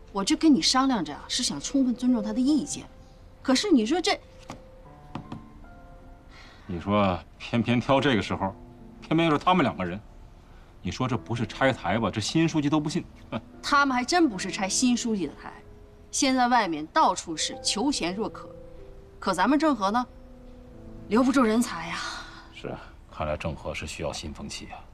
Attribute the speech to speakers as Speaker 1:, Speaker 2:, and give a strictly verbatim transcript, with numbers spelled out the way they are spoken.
Speaker 1: 我这跟你商量着啊，是想充分尊重他的意见。可是你说这，
Speaker 2: 你说偏偏挑这个时候，偏偏又是他们两个人，你说这不是拆台吧？这新书记都不信。
Speaker 1: 他们还真不是拆新书记的台，现在外面到处是求贤若渴，可咱们郑和呢，留不住人才呀。
Speaker 2: 是啊，看来郑和是需要新风气啊。